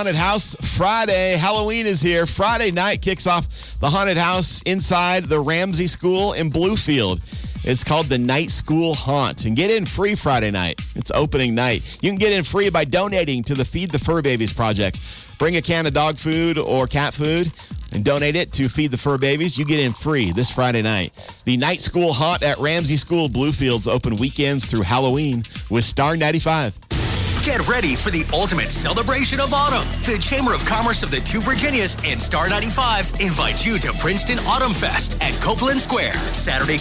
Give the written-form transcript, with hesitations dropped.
Haunted House Friday. Halloween is here. Friday night kicks off the Haunted House inside the Ramsey School in Bluefield. It's called the Night School Haunt. And get in free Friday night. It's opening night. You can get in free by donating to the Feed the Fur Babies project. Bring a can of dog food or cat food and donate it to Feed the Fur Babies. You get in free this Friday night. The Night School Haunt at Ramsey School Bluefield's open weekends through Halloween with Star 95. Get ready for the ultimate celebration of autumn. The Chamber of Commerce of the Two Virginias and Star 95 invite you to Princeton Autumn Fest at Copeland Square, Saturday,